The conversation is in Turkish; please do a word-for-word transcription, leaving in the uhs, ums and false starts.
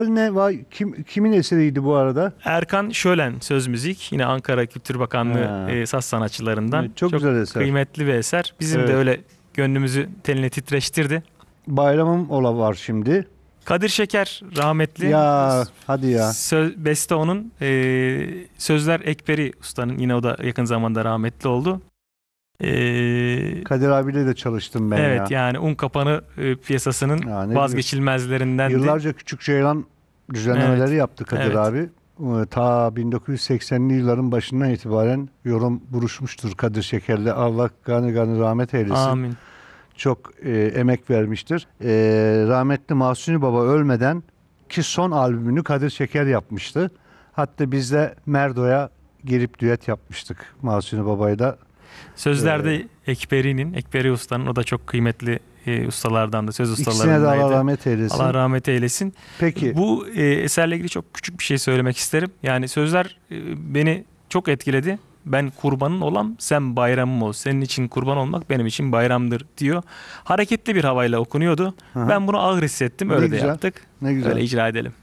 Ne var? Kim, kimin eseriydi bu arada? Erkan Şölen söz müzik. Yine Ankara Kültür Bakanlığı Ha. e, saz sanatçılarından. Evet, çok güzel eser. Kıymetli bir eser. Bizim Evet. de öyle gönlümüzü teline titreştirdi. Bayramım ola var şimdi. Kadir Şeker rahmetli. Ya hadi ya. Söz, beste onun. E, sözler Ekberi Usta'nın. Yine o da yakın zamanda rahmetli oldu. E, Kadir abiyle de çalıştım ben evet ya. yani Un Kapanı e, piyasasının Ya ne vazgeçilmezlerindendi. Yıllarca Küçük Ceylan düzenlemeleri Evet, yaptı Kadir evet. abi. Ee, Ta bin dokuz yüz seksenli yılların başından itibaren yorum buruşmuştur Kadir Şeker'le. Allah gani gani rahmet eylesin. Amin. Çok e, emek vermiştir. E, rahmetli Mahsuni Baba ölmeden ki son albümünü Kadir Şeker yapmıştı. Hatta biz de Merdo'ya gelip düet yapmıştık Mahsuni Baba'yla. Sözlerde Ekberi'nin, Ekberi Usta'nın, o da çok kıymetli e, ustalardandı, söz İkisine de ustalarındaydı. Allah rahmet eylesin. Allah rahmet eylesin. Peki. Bu e, eserle ilgili çok küçük bir şey söylemek isterim. Yani sözler e, beni çok etkiledi. Ben kurbanın olam, sen bayramım ol. Senin için kurban olmak benim için bayramdır diyor. Hareketli bir havayla okunuyordu. Aha. Ben bunu ağır hissettim. Ne Öyle de güzel, yaptık. ne güzel. Öyle icra edelim.